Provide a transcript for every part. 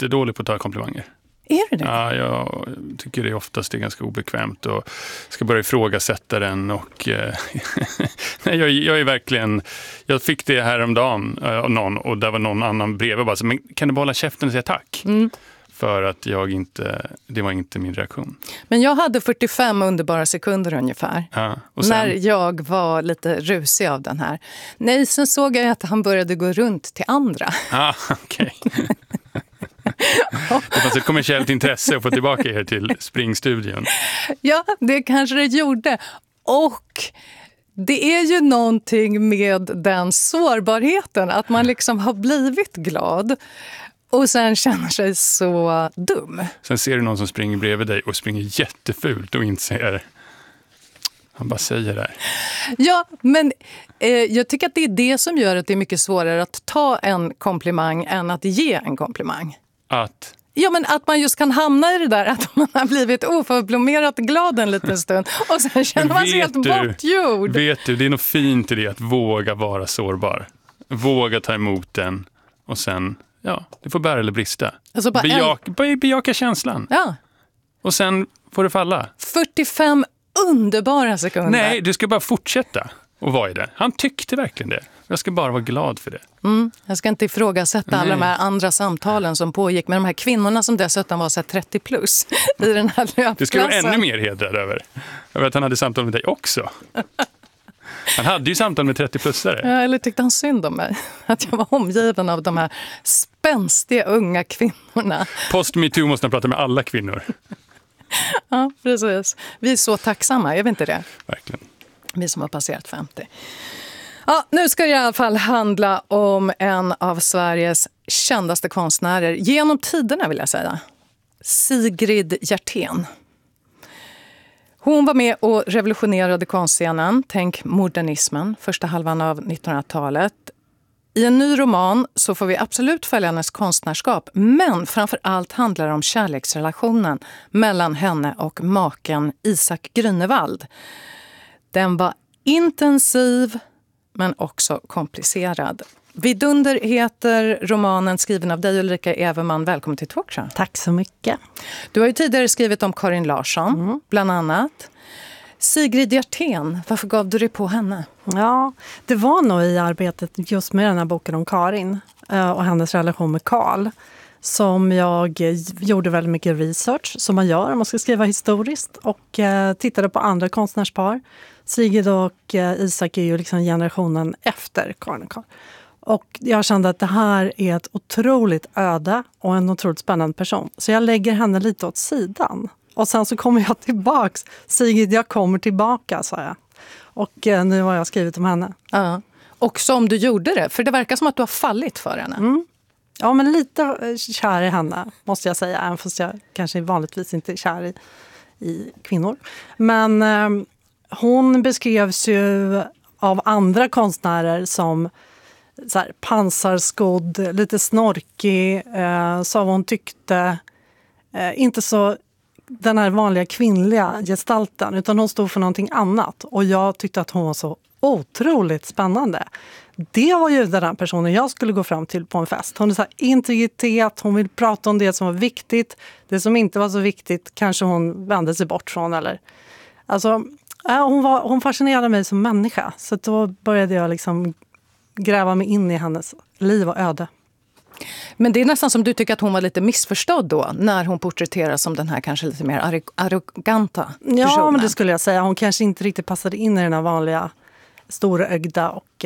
jättedålig på att ta komplimanger. Är du det? Ja, jag tycker det oftast är ganska obekvämt och ska börja ifrågasätta den och nej, jag är verkligen, jag fick det häromdagen av någon och där var någon annan bredvid och bara så, men kan du bara hålla käften och säga tack? För att det var inte min reaktion. Men jag hade 45 underbara sekunder ungefär. Ja, och sen, när jag var lite rusig av den här. Nej, sen såg jag att han började gå runt till andra. Okej. Det fanns ett kommersiellt intresse att få tillbaka er till springstudion. Ja, det kanske det gjorde. Och det är ju någonting med den sårbarheten. Att man liksom har blivit glad och sen känner sig så dum. Sen ser du någon som springer bredvid dig och springer jättefult och inte säger. Han bara säger det. Ja, men jag tycker att det är det som gör att det är mycket svårare att ta en komplimang än att ge en komplimang. Att? Ja, men att man just kan hamna i det där att man har blivit oförblommerat glad en liten stund och sen känner man sig helt bortgjord. Vet du, det är nog fint i det att våga vara sårbar. Våga ta emot den och sen, ja, det får bära eller brista. Alltså bejaka känslan. Ja. Och sen får det falla. 45 underbara sekunder. Nej, du ska bara fortsätta och vara i det. Han tyckte verkligen det. Jag ska bara vara glad för det. Jag ska inte ifrågasätta alla de här andra samtalen som pågick med de här kvinnorna som dessutom var så 30 plus i den här löpklassen. Det skulle vara ännu mer hedrad över att han hade samtal med dig också. Han hade ju samtal med 30-plussare. Ja, eller tyckte han synd om mig. Att jag var omgiven av de här spänstiga unga kvinnorna. Post MeToo måste han prata med alla kvinnor. Ja, precis. Vi är så tacksamma, är vi inte det? Verkligen. Vi som har passerat 50. Ja, nu ska det i alla fall handla om en av Sveriges kändaste konstnärer. Genom tiderna vill jag säga. Sigrid Hjertén. Hon var med och revolutionerade konstscenen. Tänk modernismen, första halvan av 1900-talet. I en ny roman så får vi absolut följa hennes konstnärskap. Men framför allt handlar det om kärleksrelationen mellan henne och maken Isak Grünewald. Den var intensiv men också komplicerad. Vidunder heter romanen, skriven av dig Ulrika Everman. Välkommen till Talkshow. Tack så mycket. Du har ju tidigare skrivit om Karin Larsson, bland annat. Sigrid Hjertén, varför gav du dig på henne? Ja, det var nog i arbetet just med den här boken om Karin och hennes relation med Karl som jag gjorde väldigt mycket research som man gör om man ska skriva historiskt och tittade på andra konstnärspar. Sigrid och Isak är ju liksom generationen efter Karin och Karl. Och jag kände att det här är ett otroligt öde och en otroligt spännande person. Så jag lägger henne lite åt sidan. Och sen så kommer jag tillbaks. Sigrid, jag kommer tillbaka, sa jag. Och nu har jag skrivit om henne. Ja. Och som du gjorde det, för det verkar som att du har fallit för henne. Ja, men lite kär i henne, måste jag säga. Även fast jag kanske vanligtvis inte är kär i kvinnor. Men hon beskrevs ju av andra konstnärer som så här, pansarskodd, lite snorkig, så hon tyckte inte så den här vanliga kvinnliga gestalten, utan hon stod för någonting annat. Och jag tyckte att hon var så otroligt spännande. Det var ju den här personen jag skulle gå fram till på en fest. Hon har så här integritet, hon vill prata om det som var viktigt. Det som inte var så viktigt kanske hon vände sig bort från. Eller. Alltså, hon fascinerade mig som människa. Så då började jag liksom gräva mig in i hennes liv och öde. Men det är nästan som du tycker att hon var lite missförstådd då, när hon porträtteras som den här kanske lite mer arroganta personen. Ja, men det skulle jag säga. Hon kanske inte riktigt passade in i den här vanliga storögda och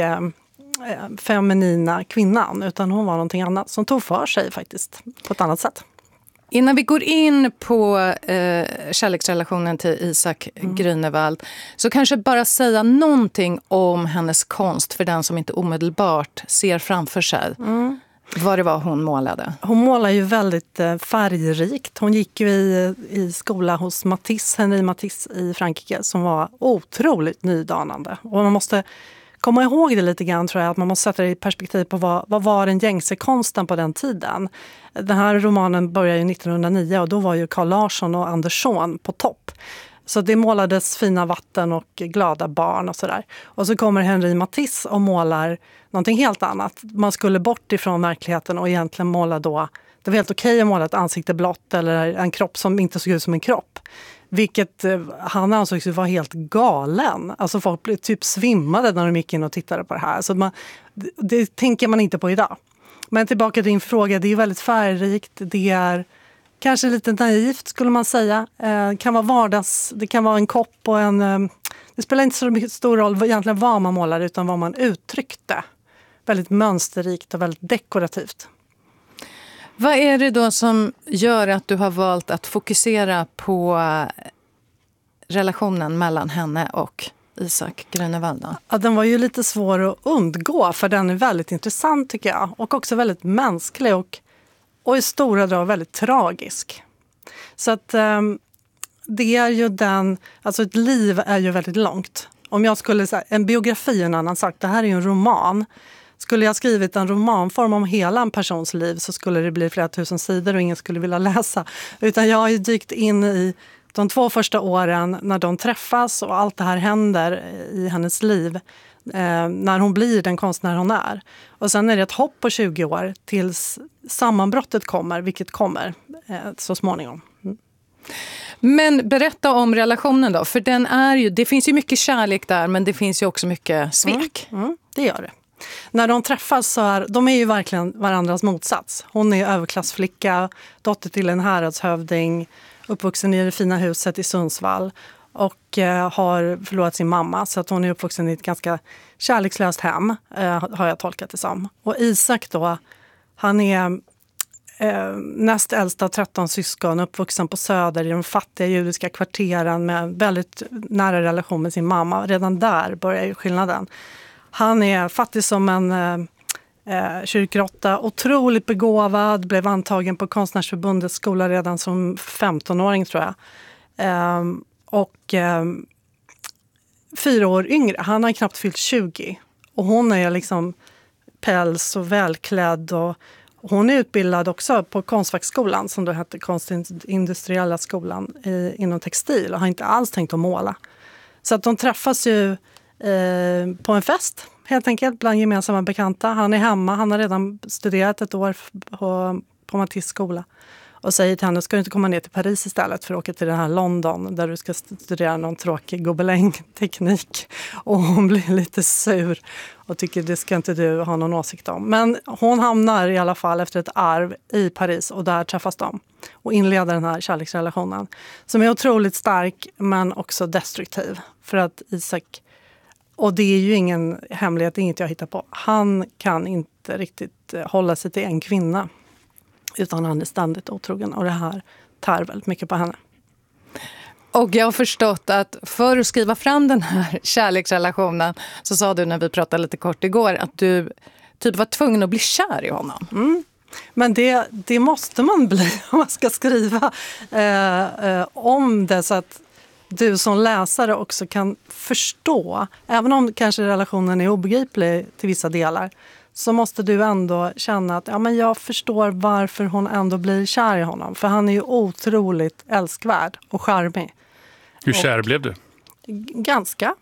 feminina kvinnan, utan hon var någonting annat som tog för sig faktiskt på ett annat sätt. Innan vi går in på kärleksrelationen till Isak Grünewald så kanske bara säga någonting om hennes konst för den som inte omedelbart ser framför sig. Vad det var hon målade. Hon målar ju väldigt färgrikt. Hon gick ju i skola hos Matisse, Henri Matisse i Frankrike, som var otroligt nydanande. Och man måste komma ihåg det lite grann, tror jag, att man måste sätta det i perspektiv på vad var den gängse konsten på den tiden. Den här romanen började ju 1909 och då var ju Carl Larsson och Andersson på topp. Så det målades fina vatten och glada barn och sådär. Och så kommer Henri Matisse och målar någonting helt annat. Man skulle bort ifrån verkligheten och egentligen måla då det var helt okej att måla ett ansikte blått eller en kropp som inte såg ut som en kropp. Vilket han ansågs vara helt galen. Alltså folk blev typ svimmade när de gick in och tittade på det här. Så det tänker man inte på idag. Men tillbaka till din fråga, det är väldigt färgrikt. Det är kanske lite naivt skulle man säga. Det kan vara vardags, det kan vara en kopp och en... Det spelar inte så mycket stor roll egentligen vad man målar utan vad man uttryckte. Väldigt mönsterrikt och väldigt dekorativt. Vad är det då som gör att du har valt att fokusera på relationen mellan henne och Isak Grünewald då? Ja, den var ju lite svår att undgå för den är väldigt intressant tycker jag. Och också väldigt mänsklig och i stora drag väldigt tragisk. Så att det är ju alltså ett liv är ju väldigt långt. Om jag skulle säga, en biografi är en annan sak, det här är ju en roman. Skulle jag skrivit en romanform om hela en persons liv så skulle det bli flera tusen sidor och ingen skulle vilja läsa. Utan jag har ju dykt in i de 2 första åren när de träffas och allt det här händer i hennes liv. När hon blir den konstnär hon är. Och sen är det ett hopp på 20 år tills sammanbrottet kommer, vilket kommer så småningom. Mm. Men berätta om relationen då, för det finns ju mycket kärlek där men det finns ju också mycket svek. Det gör det. När de träffas så de är ju verkligen varandras motsats. Hon är överklassflicka, dotter till en häradshövding, uppvuxen i det fina huset i Sundsvall och har förlorat sin mamma så att hon är uppvuxen i ett ganska kärlekslöst hem, har jag tolkat det som. Och Isak då, han är näst äldsta av 13 syskon, uppvuxen på Söder i de fattiga judiska kvarteren med väldigt nära relation med sin mamma. Redan där börjar ju skillnaden. Han är fattig som en kyrkråtta, otroligt begåvad, blev antagen på Konstnärsförbundets skola redan som 15-åring tror jag. Och 4 år yngre, han har knappt fyllt 20. Och hon är liksom päls och välklädd och hon är utbildad också på Konstfackskolan som då hette Konstindustriella skolan inom textil och har inte alls tänkt att måla. Så att de träffas ju på en fest helt enkelt bland gemensamma bekanta. Han är hemma, han har redan studerat ett år på Matisse skola och säger till henne, ska du inte komma ner till Paris istället för att åka till det här London där du ska studera någon tråkig gobelängteknik. Och hon blir lite sur och tycker det ska inte du ha någon åsikt om. Men hon hamnar i alla fall efter ett arv i Paris och där träffas de och inleder den här kärleksrelationen som är otroligt stark men också destruktiv för att Isak, och det är ju ingen hemlighet, det är inget jag hittar på, han kan inte riktigt hålla sig till en kvinna. Utan han är ständigt otrogen och det här tär väldigt mycket på henne. Och jag har förstått att för att skriva fram den här kärleksrelationen så sa du när vi pratade lite kort igår att du typ var tvungen att bli kär i honom. Mm. Men det måste man bli om man ska skriva om det så att du som läsare också kan förstå, även om kanske relationen är obegriplig till vissa delar, så måste du ändå känna att men jag förstår varför hon ändå blir kär i honom. För han är ju otroligt älskvärd och charmig. Hur kär blev du? Ganska.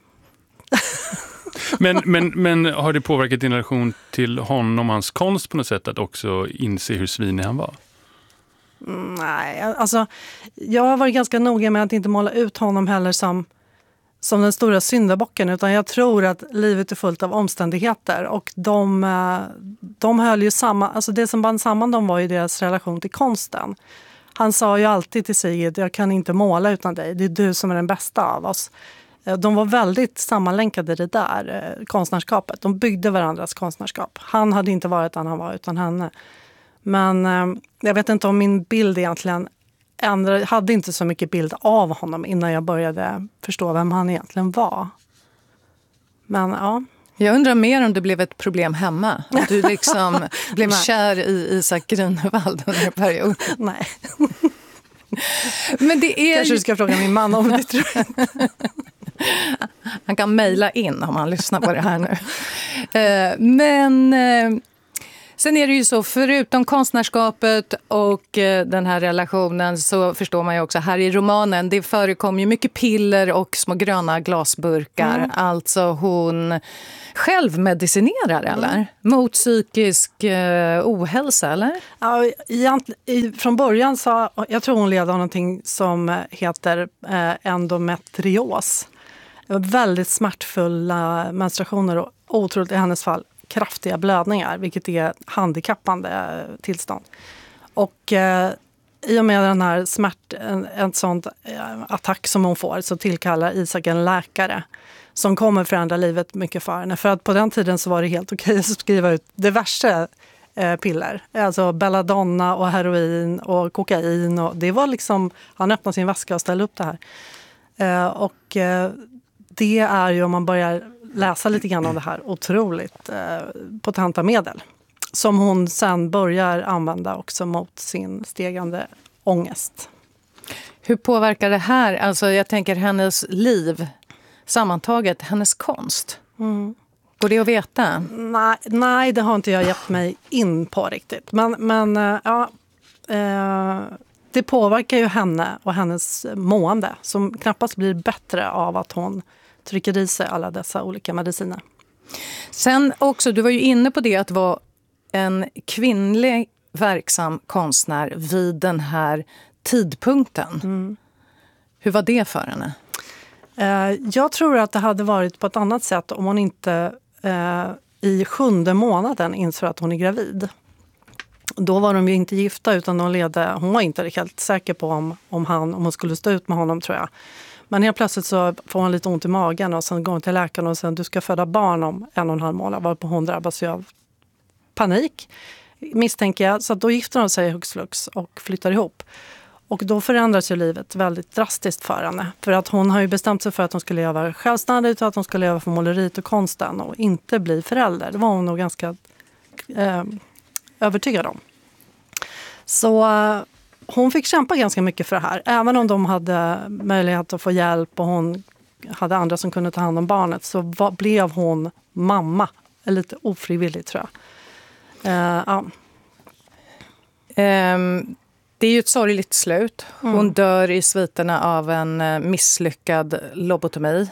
men har det påverkat din relation till honom och hans konst på något sätt att också inse hur svinig han var? Nej, alltså jag har varit ganska noga med att inte måla ut honom heller som den stora syndabocken, utan jag tror att livet är fullt av omständigheter och de höll ju samman, alltså det som band samman dem var ju deras relation till konsten. Han sa ju alltid till Sigrid, jag kan inte måla utan dig, det är du som är den bästa av oss. De var väldigt sammanlänkade i det där konstnärskapet, de byggde varandras konstnärskap. Han hade inte varit den han var utan henne. Men jag vet inte om min bild egentligen hade inte så mycket bild av honom innan jag började förstå vem han egentligen var. Men ja. Jag undrar mer om det blev ett problem hemma. Att du liksom blev kär i Isak Grünewald under en period. Nej. Men det är... Kanske du ska fråga min man om det, tror jag. Han kan mejla in om han lyssnar på det här nu. Men Sen är det ju så, förutom konstnärskapet och den här relationen så förstår man ju också här i romanen, det förekommer ju mycket piller och små gröna glasburkar. Alltså hon själv medicinerar eller? Mot psykisk ohälsa eller? Ja, från början så, jag tror hon led av någonting som heter endometrios. Väldigt smärtfulla menstruationer och otroligt i hennes fall kraftiga blödningar, vilket är handikappande tillstånd. Och i och med den här en sån attack som hon får så tillkallar Isak en läkare som kommer förändra livet mycket för henne. För att på den tiden så var det helt okej att skriva ut diverse piller. Alltså belladonna och heroin och kokain. Och det var liksom, han öppnade sin väska och ställde upp det här. Det är ju, om man börjar läsa lite grann om det här, otroligt potenta medel. Som hon sen börjar använda också mot sin stegande ångest. Hur påverkar det här, alltså jag tänker hennes liv sammantaget, hennes konst? Går det att veta? Nej, det har inte jag gett mig in på riktigt. Men det påverkar ju henne och hennes mående som knappast blir bättre av att hon trycker i sig alla dessa olika mediciner. Sen också, du var ju inne på det att vara en kvinnlig verksam konstnär vid den här tidpunkten. Hur var det för henne? Jag tror att det hade varit på ett annat sätt om hon inte i 7:e månaden insåg att hon är gravid. Då var de ju inte gifta utan hon var inte helt säker på om hon skulle stå ut med honom, tror jag. Men helt plötsligt så får hon lite ont i magen och sen går hon till läkaren och sen du ska föda barn om 1,5 månad, varpå hon drabbas ju av panik, misstänker jag. Så då gifter hon sig hux flux och flyttar ihop. Och då förändras ju livet väldigt drastiskt för henne. För att hon har ju bestämt sig för att hon ska leva självständigt och att hon ska leva för måleriet och konsten och inte bli förälder. Det var hon nog ganska övertygad om. Så hon fick kämpa ganska mycket för det här. Även om de hade möjlighet att få hjälp och hon hade andra som kunde ta hand om barnet så blev hon mamma. Lite ofrivilligt, tror jag. Det är ju ett sorgligt slut. Hon dör i sviterna av en misslyckad lobotomi.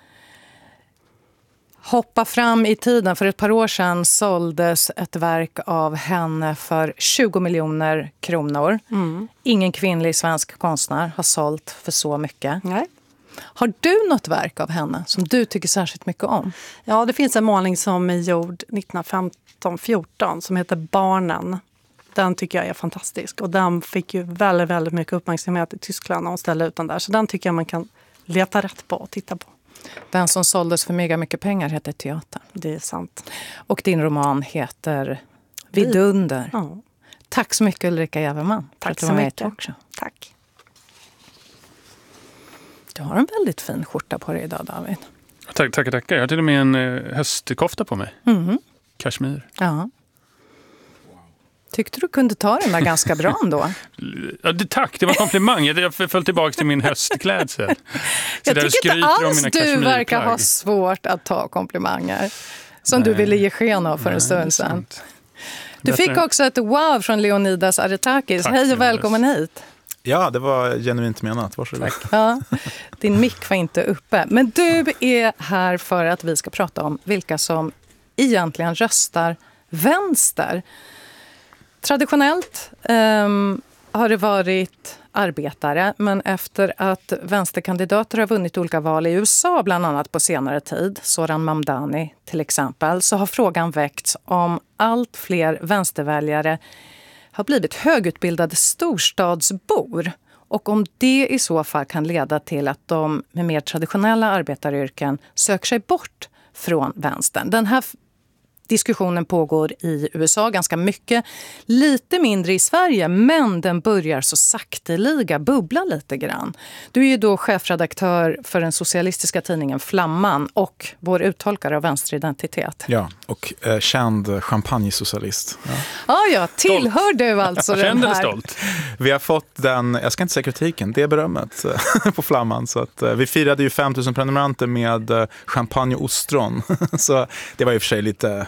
Hoppa fram i tiden. För ett par år sedan såldes ett verk av henne för 20 miljoner kronor. Ingen kvinnlig svensk konstnär har sålt för så mycket. Nej. Har du något verk av henne som du tycker särskilt mycket om? Ja, det finns en målning som är gjord 1915-14 som heter Barnen. Den tycker jag är fantastisk. Och den fick ju väldigt, väldigt mycket uppmärksamhet i Tyskland när hon ställde ut den där. Så den tycker jag man kan leta rätt på och titta på. Den som såldes för mega mycket pengar heter Teatern. Det är sant. Och din roman heter Vidunder. Ja. Tack så mycket Ulrika Jäverman. Tack så mycket. Tack. Du har en väldigt fin skjorta på dig idag, David. Tackar. Jag har till och med en höstkofta på mig. Kashmir. Ja. Tyckte du kunde ta den där ganska bra ändå? Ja, tack, det var komplimang. Jag föll tillbaka till min höstklädsel. Jag tycker inte alls du verkar ha svårt att ta komplimanger. Som du ville ge sken av för en stund sedan. Du fick också ett wow från Leonidas Aretakis. Tack, hej och välkommen hit. Ja, det var genuint menat. Varsågod. Ja, din mick var inte uppe. Men du är här för att vi ska prata om vilka som egentligen röstar vänster. Traditionellt har det varit arbetare, men efter att vänsterkandidater har vunnit olika val i USA bland annat på senare tid, Zoran Mamdani till exempel, så har frågan väckts om allt fler vänsterväljare har blivit högutbildade storstadsbor och om det i så fall kan leda till att de med mer traditionella arbetaryrken söker sig bort från vänstern. Den här diskussionen pågår i USA ganska mycket, lite mindre i Sverige, men den börjar så sakteliga bubbla lite grann. Du är ju då chefredaktör för den socialistiska tidningen Flamman och vår uttolkare av vänsteridentitet. Ja, och känd champagnesocialist. Ja, tillhör du alltså den här? Stolt. Vi har fått den, jag ska inte säga kritiken, det är berömmet på Flamman. Så att, vi firade ju 5 000 prenumeranter med champagne och ostron. Så det var i och för sig lite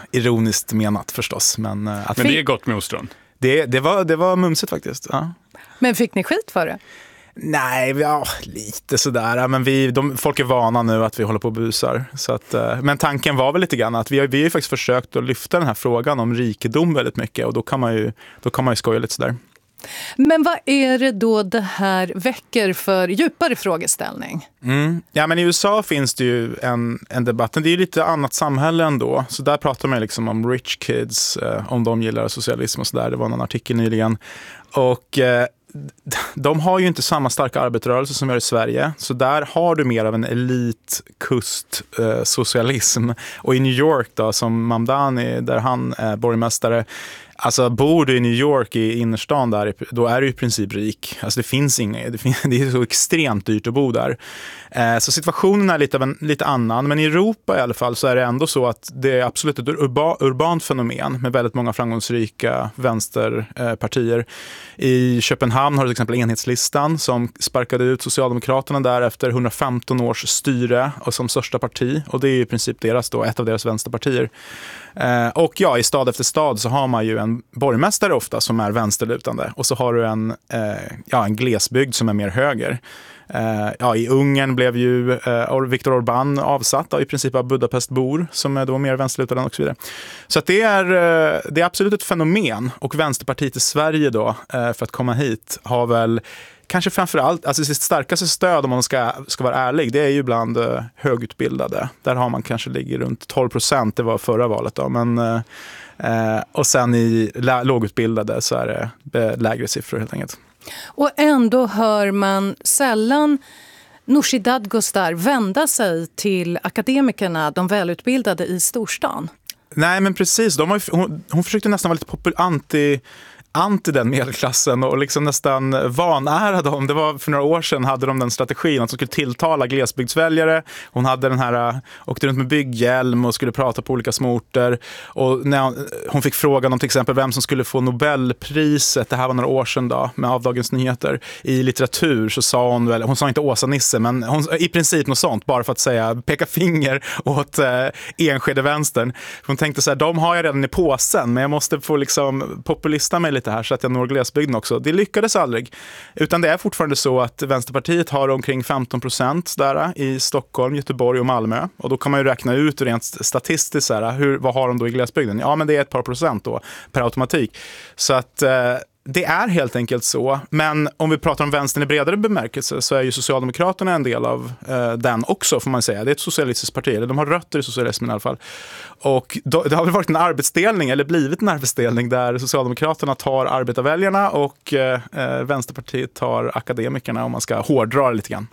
ironiskt menat förstås. Men det är gott med ostron. Det var mumsigt faktiskt. Ja. Men fick ni skit för det? Nej, lite sådär. Men folk är vana nu att vi håller på och busar. Så att, men tanken var väl lite grann att vi har ju faktiskt försökt att lyfta den här frågan om rikedom väldigt mycket. Och då kan man ju skoja lite sådär. Men vad är det då det här väcker för djupare frågeställning? Ja, men i USA finns det ju en debatt. Det är ju lite annat samhälle ändå. Så där pratar man liksom om rich kids, om de gillar socialism och sådär. Det var någon artikel nyligen. Och de har ju inte samma starka arbetarrörelse som vi har i Sverige. Så där har du mer av en elitkust-socialism. Och i New York då, som Mamdani, där han är borgmästare. Alltså bor du i New York i innerstan där, då är du i princip rik. Alltså det finns inget, det är så extremt dyrt att bo där. Så situationen är lite annan, men i Europa i alla fall så är det ändå så att det är absolut ett urbant fenomen med väldigt många framgångsrika vänsterpartier. I Köpenhamn har du till exempel Enhetslistan som sparkade ut Socialdemokraterna där efter 115 års styre och som största parti, och det är i princip ett av deras vänsterpartier. Och i stad efter stad så har man ju en borgmästare ofta som är vänsterlutande, och så har du en glesbygd som är mer höger. I Ungern blev ju Viktor Orbán avsatt i princip av Budapestbor som är då mer vänsterlutande och så vidare. Så att det är absolut ett fenomen, och Vänsterpartiet i Sverige då för att komma hit har väl kanske framförallt, alltså sitt starkaste stöd om man ska vara ärlig, det är ju bland högutbildade. Där har man kanske ligger runt 12%, det var förra valet då, men och sen i lågutbildade så är det lägre siffror helt enkelt. Och ändå hör man sällan Nooshi Dadgostar vända sig till akademikerna, de välutbildade i storstan. Nej, men precis. Hon försökte nästan vara lite anti den medelklassen och liksom nästan vanära dem. Det var för några år sedan hade de den strategin att de skulle tilltala glesbygdsväljare. Hon hade åkte runt med bygghjälm och skulle prata på olika småorter. Och när hon fick frågan om till exempel vem som skulle få Nobelpriset, det här var några år sedan då, av Dagens Nyheter, i litteratur, så sa hon sa inte Åsa Nisse, men i princip något sånt, bara för att peka finger åt Enskede vänstern. Hon tänkte så här, de har jag redan i påsen, men jag måste få liksom populista mig lite här så att jag når glesbygden också. Det lyckades aldrig. Utan det är fortfarande så att Vänsterpartiet har omkring 15% där i Stockholm, Göteborg och Malmö. Och då kan man ju räkna ut rent statistiskt vad har de då i glesbygden? Ja, men det är ett par procent då per automatik. Så att det är helt enkelt så. Men om vi pratar om vänstern i bredare bemärkelse så är ju Socialdemokraterna en del av den också, får man säga. Det är ett socialistiskt parti, eller de har rötter i socialismen i alla fall. Och det har väl varit en arbetsdelning, eller blivit en arbetsdelning, där Socialdemokraterna tar arbetarväljarna och Vänsterpartiet tar akademikerna, om man ska hårdra lite grann.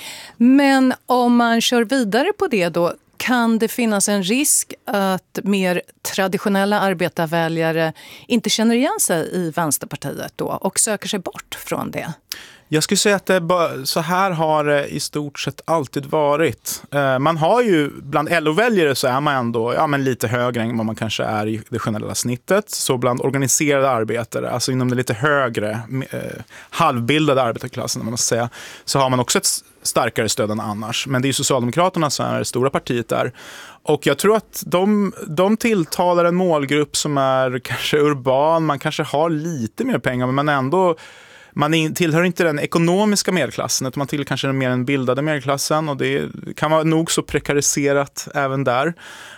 Men om man kör vidare på det då, kan det finnas en risk att mer traditionella arbetarväljare inte känner igen sig i Vänsterpartiet då och söker sig bort från det? Jag skulle säga att så här har det i stort sett alltid varit. Man har ju, bland LO-väljare så är man ändå lite högre än vad man kanske är i det generella snittet. Så bland organiserade arbetare, alltså inom det lite högre, halvbildade arbetarklassen, man måste säga, så har man också ett starkare stöd än annars. Men det är ju Socialdemokraterna som är det stora partiet där. Och jag tror att de tilltalar en målgrupp som är kanske urban, man kanske har lite mer pengar, men man ändå... Man tillhör inte den ekonomiska medelklassen, utan man tillhör kanske mer den bildade medelklassen, och det kan vara nog så prekariserat även där.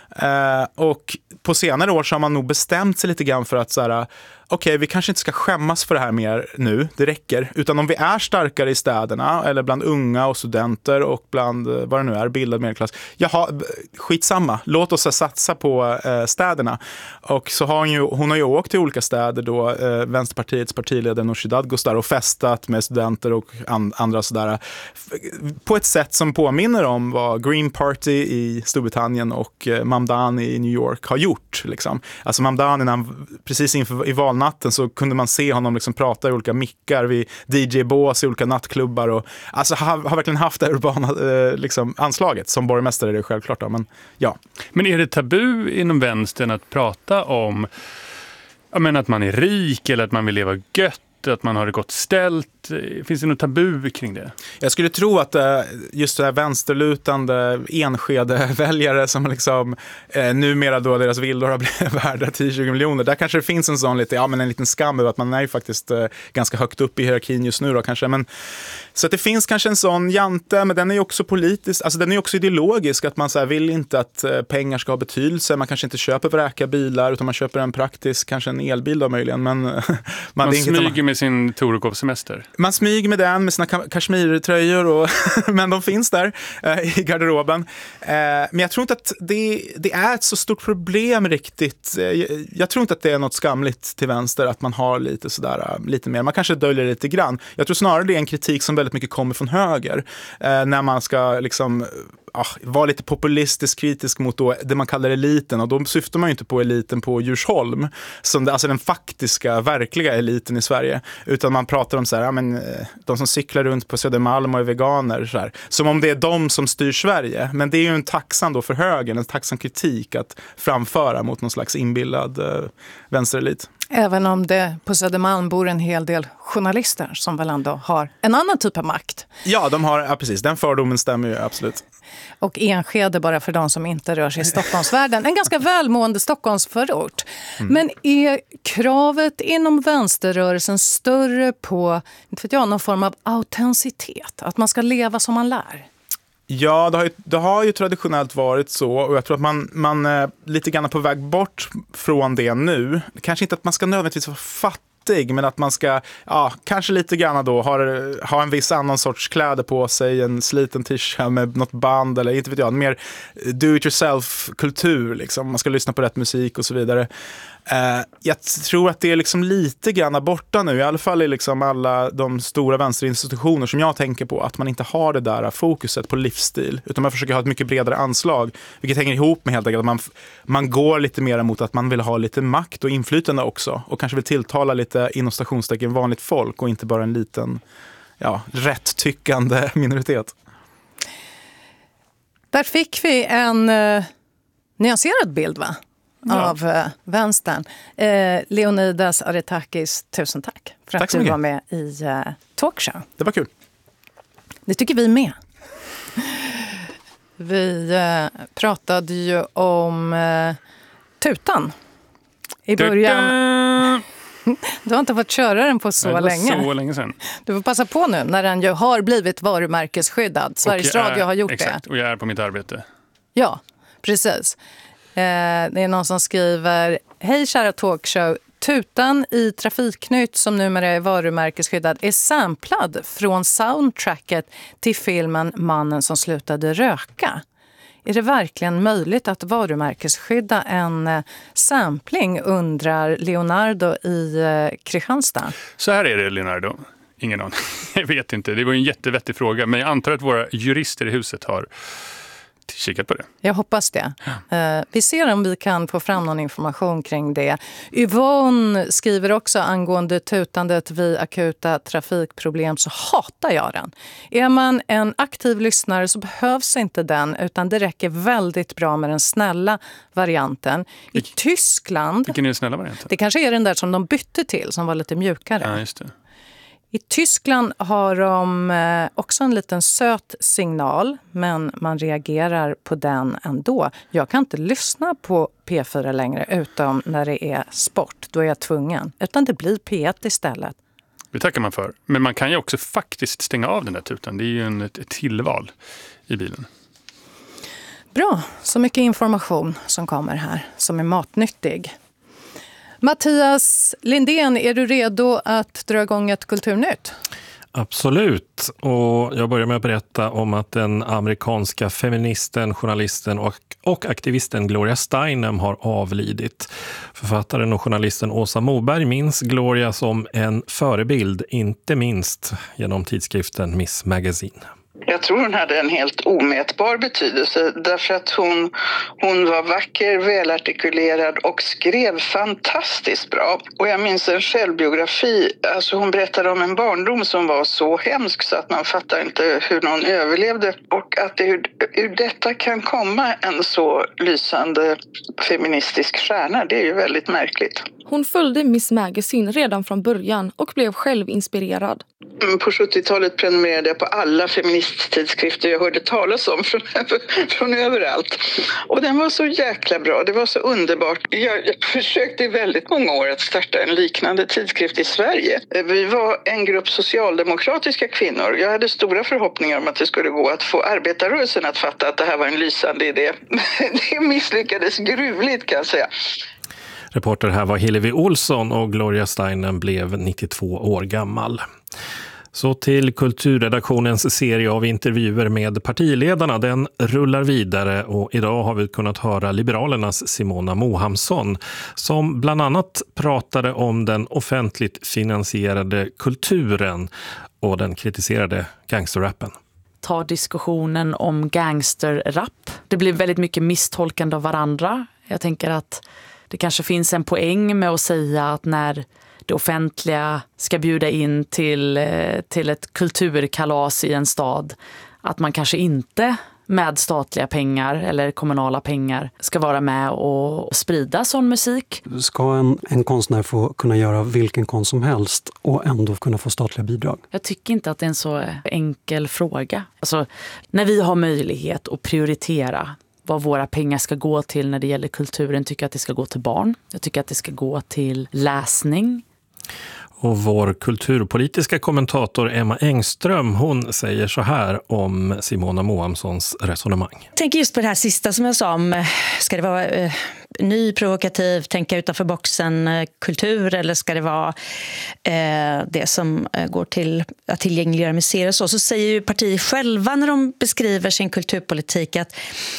Och på senare år så har man nog bestämt sig lite grann för att okej, vi kanske inte ska skämmas för det här mer nu, det räcker. Utan om vi är starkare i städerna eller bland unga och studenter och bland vad det nu är, bildad medelklass. Skitsamma, låt oss satsa på städerna. Och så har hon har ju åkt till olika städer då, Vänsterpartiets partiledare Nooshi Dadgostar, och festat med studenter och andra sådär. På ett sätt som påminner om vad Green Party i Storbritannien och Mamdani i New York har gjort. Liksom. Alltså Mamdani, precis inför i valnatten så kunde man se honom liksom prata i olika mickar vid DJ-bås i olika nattklubbar, och alltså har verkligen haft det urbana anslaget. Som borgmästare är det självklart då, men ja. Men är det tabu inom vänstern att prata om att man är rik eller att man vill leva gött att man har det gott ställt? Finns det något tabu kring det? Jag skulle tro att just det här vänsterlutande Enskede-väljare som liksom numera då deras villor har blivit värda 10-20 miljoner. Där kanske det finns en sån en liten skam över att man är ju faktiskt ganska högt upp i hierarkin just nu då kanske. Men, så att det finns kanske en sån jante, men den är ju också politisk, alltså den är ju också ideologisk, att man så här vill inte att pengar ska ha betydelse. Man kanske inte köper vräka bilar utan man köper en praktisk, kanske en elbil då möjligen. Men man smyger med sin Torekov-semester. Man smyger med den, med sina kashmirtröjor men de finns där i garderoben. Men jag tror inte att det är ett så stort problem riktigt. Jag tror inte att det är något skamligt till vänster att man har lite mer. Man kanske döljer lite grann. Jag tror snarare det är en kritik som väldigt mycket kommer från höger. När man ska liksom vara lite populistiskt kritisk mot då det man kallar eliten, och då syftar man ju inte på eliten på Djursholm som alltså den faktiska, verkliga eliten i Sverige, utan man pratar om så här, de som cyklar runt på Södermalm och är veganer så här, som om det är de som styr Sverige, men det är ju en tacksam då för högern, en tacksam kritik att framföra mot någon slags inbillad vänsterelit. Även om det på Södermalm bor en hel del journalister som väl ändå har en annan typ av makt. Ja, precis. Den fördomen stämmer ju absolut. Och Enskede, bara för de som inte rör sig i Stockholmsvärlden. En ganska välmående Stockholmsförort. Men är kravet inom vänsterrörelsen större på någon form av autenticitet? Att man ska leva som man lär? Ja, det har ju traditionellt varit så, och jag tror att man är lite grann på väg bort från det nu. Kanske inte att man ska nödvändigtvis vara fattig, men att man ska kanske lite grann då ha en viss annan sorts kläder på sig, en sliten t-shirt med något band eller inte vet jag, mer do-it-yourself-kultur liksom. Man ska lyssna på rätt musik och så vidare. Jag tror att det är liksom lite grann borta nu, i alla fall i liksom alla de stora vänsterinstitutioner som jag tänker på, att man inte har det där fokuset på livsstil, utan man försöker ha ett mycket bredare anslag, vilket hänger ihop med helt enkelt att man går lite mer mot att man vill ha lite makt och inflytande också, och kanske vill tilltala lite inom stationstecken vanligt folk och inte bara en liten rätt tyckande minoritet. Där fick vi en nyanserad bild, va? Av vänstern. Leonidas Aretakis, tusen tack för att du var med i Talkshow. Det var kul. Det tycker vi med. Vi pratade ju om tutan i början. Du har inte fått köra den på så länge. Så länge sedan. Du får passa på nu när den ju har blivit varumärkesskyddad. Sveriges Radio har gjort exakt, och jag är på mitt arbete. Ja, precis. Det är någon som skriver: hej kära Talkshow, tutan i Trafiknytt som numera är varumärkesskyddad är samplad från soundtracket till filmen Mannen som slutade röka. Är det verkligen möjligt att varumärkesskydda en sampling, undrar Leonardo i Kristianstad? Så här är det, Leonardo. Ingen aning. Jag vet inte. Det var en jättevettig fråga, men jag antar att våra jurister i huset har kikat på det. Jag hoppas det. Vi ser om vi kan få fram någon information kring det. Yvonne skriver också angående tutandet vid akuta trafikproblem, så hatar jag den. Är man en aktiv lyssnare så behövs inte den, utan det räcker väldigt bra med den snälla varianten. I Tyskland... Vilken är den snälla varianten? Det kanske är den där som de bytte till, som var lite mjukare. Ja, just det. I Tyskland har de också en liten söt signal, men man reagerar på den ändå. Jag kan inte lyssna på P4 längre, utom när det är sport. Då är jag tvungen. Utan det blir P1 istället. Det tackar man för. Men man kan ju också faktiskt stänga av den där tutan. Det är ju ett tillval i bilen. Bra, så mycket information som kommer här som är matnyttig. Mattias Lindén, är du redo att dra igång ett kulturnytt? Absolut. Och jag börjar med att berätta om att den amerikanska feministen, journalisten och aktivisten Gloria Steinem har avlidit. Författaren och journalisten Åsa Moberg minns Gloria som en förebild, inte minst genom tidskriften Miss Magazine. Jag tror hon hade en helt omätbar betydelse därför att hon var vacker, välartikulerad och skrev fantastiskt bra. Och jag minns en självbiografi, alltså hon berättade om en barndom som var så hemsk så att man fattar inte hur någon överlevde. Och att ur detta kan komma en så lysande feministisk stjärna, det är ju väldigt märkligt. Hon följde Miss Magazine redan från början och blev själv inspirerad. På 70-talet prenumererade jag på alla feministtidskrifter jag hörde talas om från överallt. Och den var så jäkla bra, det var så underbart. Jag försökte i väldigt många år att starta en liknande tidskrift i Sverige. Vi var en grupp socialdemokratiska kvinnor. Jag hade stora förhoppningar om att det skulle gå att få arbetarrörelsen att fatta att det här var en lysande idé. Det misslyckades gruvligt, kan jag säga. Reporter här var Hillevi Olsson och Gloria Steinem blev 92 år gammal. Så till kulturredaktionens serie av intervjuer med partiledarna. Den rullar vidare och idag har vi kunnat höra Liberalernas Simona Mohamsson som bland annat pratade om den offentligt finansierade kulturen och den kritiserade gangsterrappen. Ta diskussionen om gangsterrap. Det blir väldigt mycket misstolkande av varandra. Jag tänker att det kanske finns en poäng med att säga att när det offentliga ska bjuda in till ett kulturkalas i en stad, att man kanske inte med statliga pengar eller kommunala pengar ska vara med och sprida sån musik. Ska en konstnär få kunna göra vilken konst som helst och ändå kunna få statliga bidrag? Jag tycker inte att det är en så enkel fråga. Alltså, när vi har möjlighet att prioritera vad våra pengar ska gå till när det gäller kulturen, tycker jag att det ska gå till barn. Jag tycker att det ska gå till läsning. Och vår kulturpolitiska kommentator Emma Engström, hon säger så här om Simona Mohamssons resonemang. Jag tänker just på det här sista som jag sa om, ska det vara ny, provokativ, tänka utanför boxen, kultur, eller ska det vara det som går till att tillgängliggöra museer och så säger ju partier själva när de beskriver sin kulturpolitik att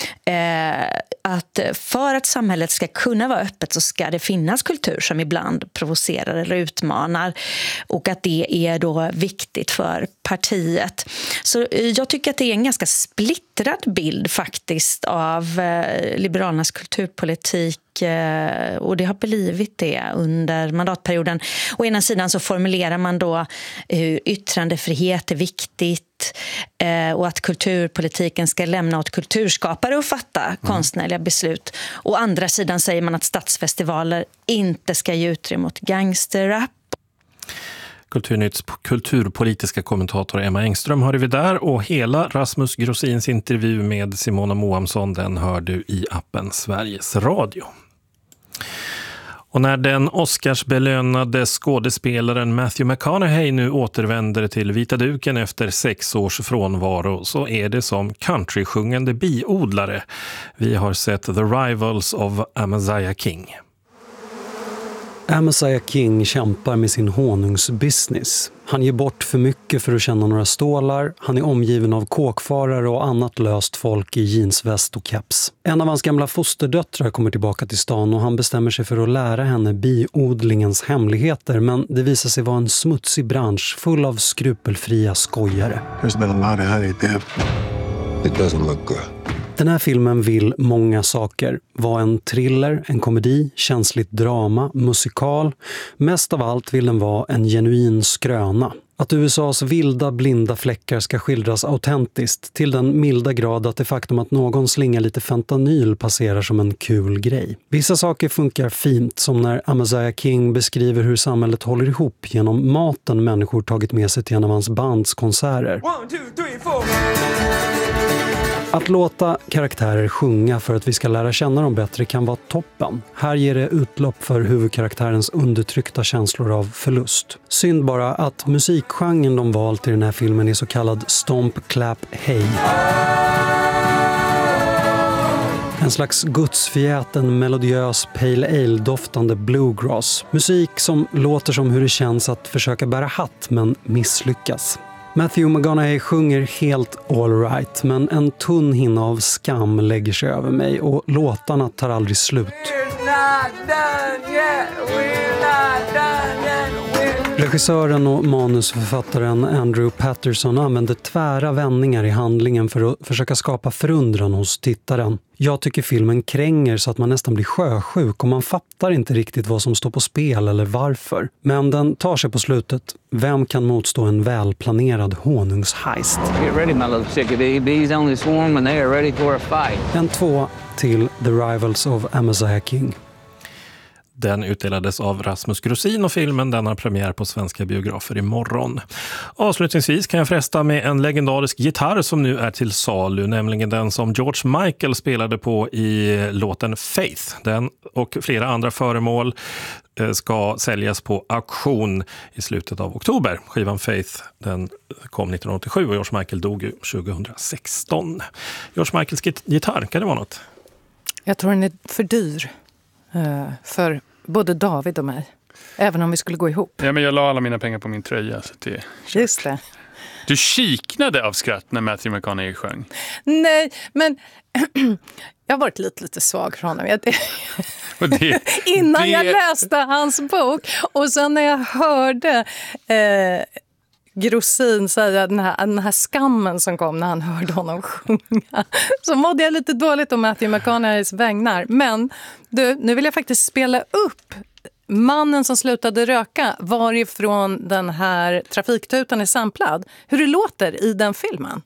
för att samhället ska kunna vara öppet så ska det finnas kultur som ibland provocerar eller utmanar, och att det är då viktigt för partiet. Så jag tycker att det är en ganska splittrad bild faktiskt av Liberalernas kulturpolitik, och det har blivit det under mandatperioden. Å ena sidan så formulerar man då hur yttrandefrihet är viktigt och att kulturpolitiken ska lämna åt kulturskapare att fatta konstnärliga beslut. Å andra sidan säger man att stadsfestivaler inte ska ge utrymme åt gangsterrap. Kulturnytts kulturpolitiska kommentator Emma Engström hörde vi där, och hela Rasmus Grosins intervju med Simona Mohamsson den hör du i appen Sveriges Radio. Och när den Oscarsbelönade skådespelaren Matthew McConaughey nu återvänder till vita duken efter 6 års frånvaro så är det som countrysjungande biodlare. Vi har sett The Rivals of Amaziah King. Amaziah King kämpar med sin honungsbusiness. Han ger bort för mycket för att tjäna några stålar. Han är omgiven av kåkfarare och annat löst folk i jeansväst och caps. En av hans gamla fosterdöttrar kommer tillbaka till stan och han bestämmer sig för att lära henne biodlingens hemligheter. Men det visar sig vara en smutsig bransch full av skrupelfria skojare. There's been a lot of honey there. It doesn't look good. Den här filmen vill många saker. Var en thriller, en komedi, känsligt drama, musikal. Mest av allt vill den vara en genuin skröna. Att USAs vilda, blinda fläckar ska skildras autentiskt till den milda grad att det faktum att någon slingar lite fentanyl passerar som en kul grej. Vissa saker funkar fint, som när Amaziah King beskriver hur samhället håller ihop genom maten människor tagit med sig till en av hans bands konserter. 1, 2, 3, 4. Att låta karaktärer sjunga för att vi ska lära känna dem bättre kan vara toppen. Här ger det utlopp för huvudkaraktärens undertryckta känslor av förlust. Synd bara att musikgenren de valt i den här filmen är så kallad stomp, clap, hey. En slags gudsfjäten, melodiös, pale ale-doftande bluegrass. Musik som låter som hur det känns att försöka bära hatt men misslyckas. Matthew McConaughey sjunger helt all right, men en tunn hinna av skam lägger sig över mig och låtarna tar aldrig slut. Regissören och manusförfattaren Andrew Patterson använder tvära vändningar i handlingen för att försöka skapa förundran hos tittaren. Jag tycker filmen kränger så att man nästan blir sjösjuk och man fattar inte riktigt vad som står på spel eller varför. Men den tar sig på slutet. Vem kan motstå en välplanerad honungsheist? Get ready, my little chickadee. Bees only swarm when they are ready for a fight. En 2 till The Rivals of Amaziah King. Den utdelades av Rasmus Grosin och filmen den har premiär på svenska biografer imorgon. Avslutningsvis kan jag fresta med en legendarisk gitarr som nu är till salu, nämligen den som George Michael spelade på i låten Faith. Den och flera andra föremål ska säljas på auktion i slutet av oktober. Skivan Faith den kom 1987 och George Michael dog 2016. George Michaels gitarr, kan det vara något? Jag tror den är för dyr för både David och mig. Även om vi skulle gå ihop. Ja, men jag la alla mina pengar på min tröja. Så det just det. Du kiknade av skratt när Matthew McConaughey sjöng. Nej, men jag har varit lite svag för honom. Innan jag läste hans bok och sen när jag hörde Grosin säga den här skammen som kom när han hörde honom sjunga, så mådde jag lite dåligt om Matthew McConaugheys vägnar. Men du, nu vill jag faktiskt spela upp mannen som slutade röka, varifrån den här trafiktutan är samplad. Hur det låter i den filmen.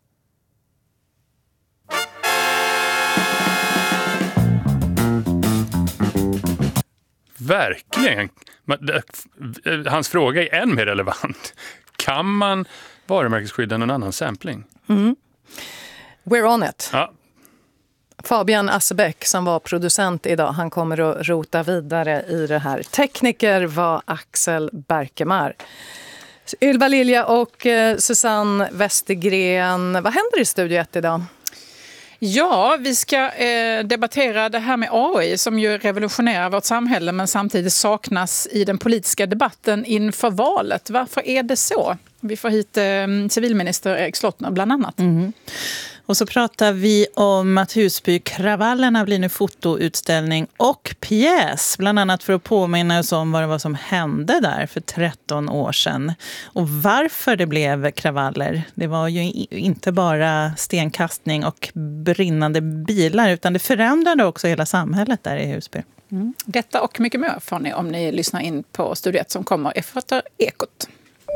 Verkligen. Hans fråga är än mer relevant. Kan man varumärkesskydda någon annan sampling? Mm. We're on it. Ja. Fabian Assebäck som var producent idag, han kommer att rota vidare i det här. Tekniker var Axel Berkemar. Ylva Lilja och Susanne Westergren. Vad händer i Studio 1 idag? Ja, vi ska debattera det här med AI som ju revolutionerar vårt samhälle men samtidigt saknas i den politiska debatten inför valet. Varför är det så? Vi får hit civilminister Erik Slottner bland annat. Mm. Och så pratar vi om att Husbykravallerna blir nu fotoutställning och pjäs. Bland annat för att påminna oss om vad det var som hände där för 13 år sedan. Och varför det blev kravaller. Det var ju inte bara stenkastning och brinnande bilar utan det förändrade också hela samhället där i Husby. Mm. Detta och mycket mer får ni om ni lyssnar in på Studio 1 som kommer efter Ekot.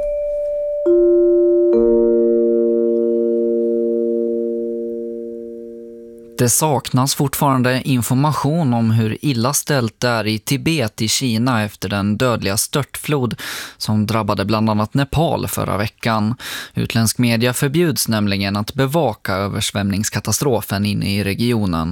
Det saknas fortfarande information om hur illa ställt det är i Tibet i Kina efter den dödliga störtflod som drabbade bland annat Nepal förra veckan. Utländsk media förbjuds nämligen att bevaka översvämningskatastrofen inne i regionen.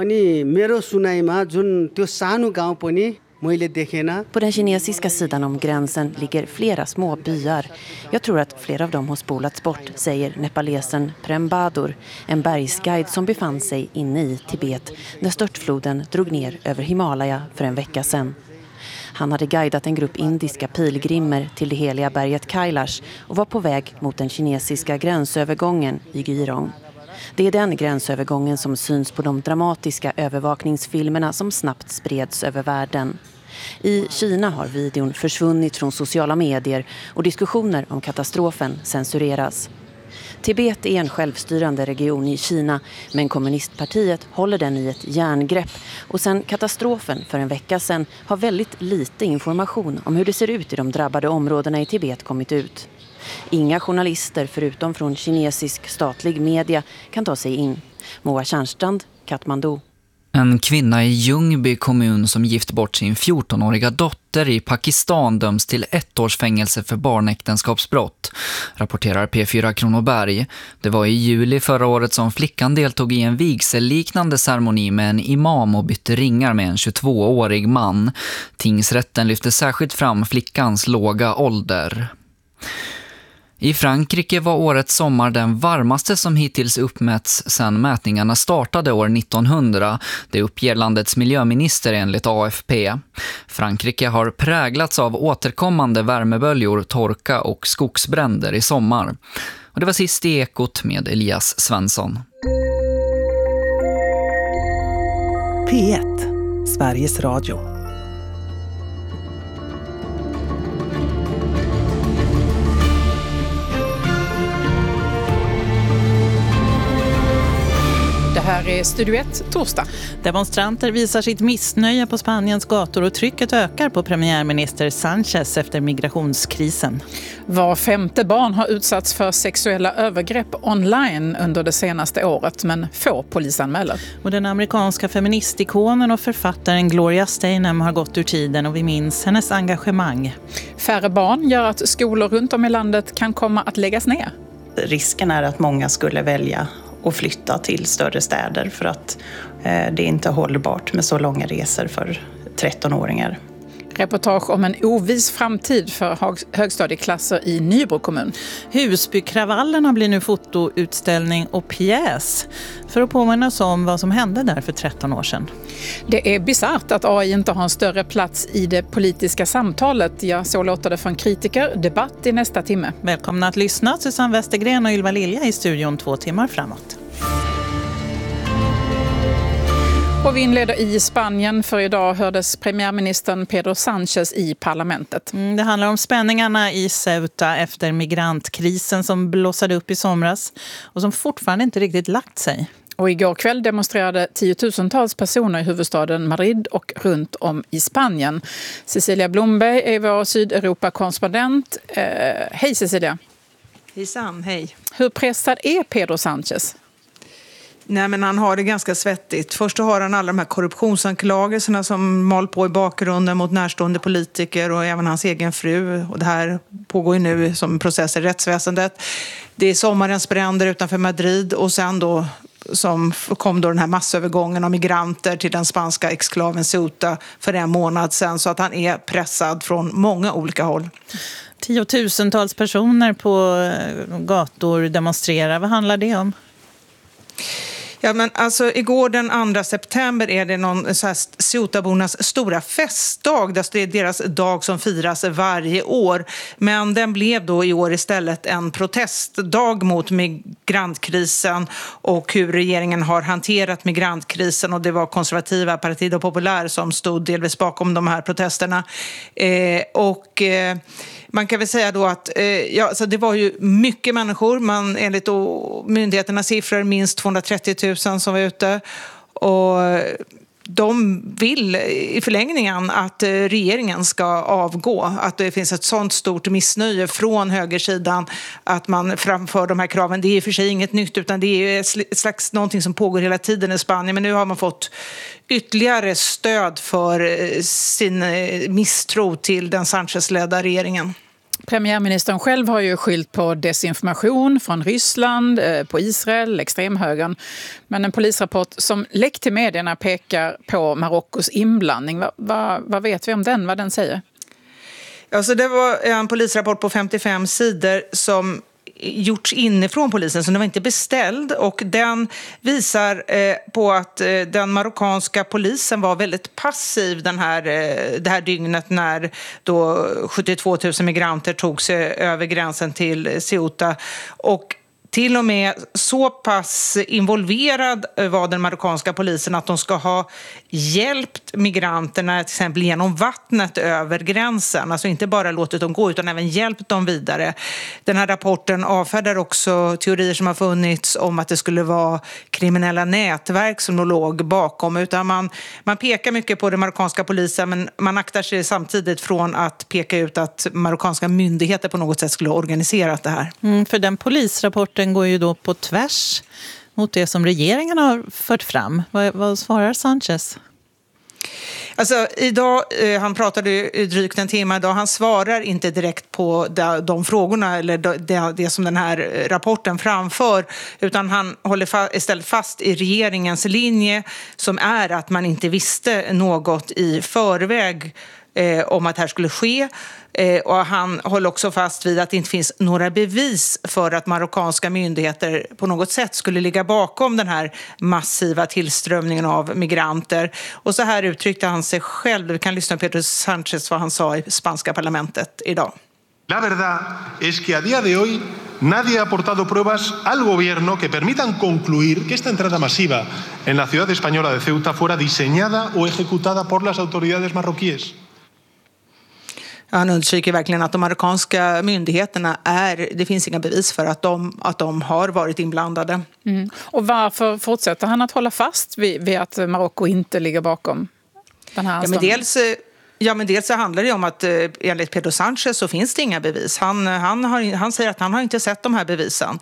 På den kinesiska sidan om gränsen ligger flera små byar. Jag tror att flera av dem har spolats bort, säger nepalesen Prem Badur, en bergsguide som befann sig inne i Tibet när störtfloden drog ner över Himalaya för en vecka sedan. Han hade guidat en grupp indiska pilgrimer till det heliga berget Kailash och var på väg mot den kinesiska gränsövergången i Girong. Det är den gränsövergången som syns på de dramatiska övervakningsfilmerna som snabbt spreds över världen. I Kina har videon försvunnit från sociala medier och diskussioner om katastrofen censureras. Tibet är en självstyrande region i Kina, men kommunistpartiet håller den i ett järngrepp och sedan katastrofen för en vecka sedan har väldigt lite information om hur det ser ut i de drabbade områdena i Tibet kommit ut. Inga journalister förutom från kinesisk statlig media kan ta sig in. Moa Tjärnstrand, Kathmandu. En kvinna i Ljungby kommun som gift bort sin 14-åriga dotter i Pakistan döms till 1 års fängelse för barnäktenskapsbrott, rapporterar P4 Kronoberg. Det var i juli förra året som flickan deltog i en vigselliknande ceremoni med en imam och bytte ringar med en 22-årig man. Tingsrätten lyfte särskilt fram flickans låga ålder. I Frankrike var årets sommar den varmaste som hittills uppmätts sedan mätningarna startade år 1900. Det uppger landets miljöminister enligt AFP. Frankrike har präglats av återkommande värmeböljor, torka och skogsbränder i sommar. Och det var sist i Ekot med Elias Svensson. P1, Sveriges Radio. Det här är Studio 1, torsdag. Demonstranter visar sitt missnöje på Spaniens gator och trycket ökar på premiärminister Sánchez efter migrationskrisen. Var femte barn har utsatts för sexuella övergrepp online under det senaste året, men få polisanmäler. Och den amerikanska feministikonen och författaren Gloria Steinem har gått ur tiden och vi minns hennes engagemang. Färre barn gör att skolor runt om i landet kan komma att läggas ner. Risken är att många skulle välja att flytta till större städer för att det inte är hållbart med så långa resor för 13-åringar. Reportage om en oviss framtid för högstadieklasser i Nybro kommun. Husbykravallerna blir nu fotoutställning och pjäs för att påminna oss om vad som hände där för 13 år sedan. Det är bizarrt att AI inte har en större plats i det politiska samtalet. Ja, så låter det från kritiker. Debatt i nästa timme. Välkomna att lyssna. Susanne Westergren och Ylva Lilja i studion 2 timmar framåt. Och vi inleder i Spanien, för idag hördes premiärministern Pedro Sánchez i parlamentet. Det handlar om spänningarna i Ceuta efter migrantkrisen som blossade upp i somras och som fortfarande inte riktigt lagt sig. Och igår kväll demonstrerade tiotusentals personer i huvudstaden Madrid och runt om i Spanien. Cecilia Blomberg är vår Sydeuropa-korrespondent. Hej Cecilia. Hejsan, hej. Hur pressad är Pedro Sánchez? Nej, men han har det ganska svettigt. Först så har han alla de här korruptionsanklagelserna som mal på i bakgrunden mot närstående politiker och även hans egen fru. Och det här pågår ju nu som process i rättsväsendet. Det är sommarens bränder utanför Madrid och sen då som kom då den här massövergången av migranter till den spanska exklaven Ceuta för en månad sedan, så att han är pressad från många olika håll. Tiotusentals personer på gator demonstrerar. Vad handlar det om? Ja, men alltså igår den 2 september är det någon så här Ceuta-bornas stora festdag. Det är deras dag som firas varje år. Men den blev då i år istället en protestdag mot migrantkrisen och hur regeringen har hanterat migrantkrisen. Och det var konservativa Partido Popular som stod delvis bakom de här protesterna. Man kan väl säga då att så det var ju mycket människor. Enligt myndigheternas siffror minst 230 000 som var ute. Och de vill i förlängningen att regeringen ska avgå. Att det finns ett sånt stort missnöje från högersidan att man framför de här kraven. Det är i och för sig inget nytt, utan det är ett slags någonting som pågår hela tiden i Spanien. Men nu har man fått ytterligare stöd för sin misstro till den Sánchez-ledda regeringen. Premiärministern själv har ju skyllt på desinformation från Ryssland, på Israel, extremhögern. Men en polisrapport som läckt till medierna pekar på Marockos inblandning. Vad vet vi om den, vad den säger? Alltså det var en polisrapport på 55 sidor som gjorts inifrån polisen, så den var inte beställd, och den visar på att den marockanska polisen var väldigt passiv det här dygnet när då 72 000 migranter tog sig över gränsen till Ceuta. Och till och med så pass involverad var den marockanska polisen att de ska ha hjälpt migranterna till exempel genom vattnet över gränsen. Alltså inte bara låtit dem gå utan även hjälpt dem vidare. Den här rapporten avfärdar också teorier som har funnits om att det skulle vara kriminella nätverk som låg bakom. Utan man pekar mycket på den marockanska polisen, men man aktar sig samtidigt från att peka ut att marockanska myndigheter på något sätt skulle ha organiserat det här. För den polisrapporten går ju då på tvärs mot det som regeringen har fört fram. Vad svarar Sánchez? Alltså idag, han pratade drygt en timme idag, han svarar inte direkt på de frågorna eller det som den här rapporten framför, utan han håller istället fast i regeringens linje som är att man inte visste något i förväg om att det här skulle ske. Och han håller också fast vid att det inte finns några bevis för att marockanska myndigheter på något sätt skulle ligga bakom den här massiva tillströmningen av migranter. Och så här uttryckte han sig själv. Vi kan lyssna på Pedro Sánchez vad han sa i spanska parlamentet idag. La verdad es que a día de hoy nadie ha aportado pruebas al gobierno que permitan concluir que esta entrada masiva en la ciudad española de Ceuta fuera diseñada o ejecutada por las autoridades marroquíes. Han understryker verkligen att de marockanska myndigheterna det finns inga bevis för att de har varit inblandade. Mm. Och varför fortsätter han att hålla fast vid att Marocko inte ligger bakom den här anstormningen? Men dels så handlar det om att enligt Pedro Sánchez så finns det inga bevis. Han säger att han har inte sett de här bevisen.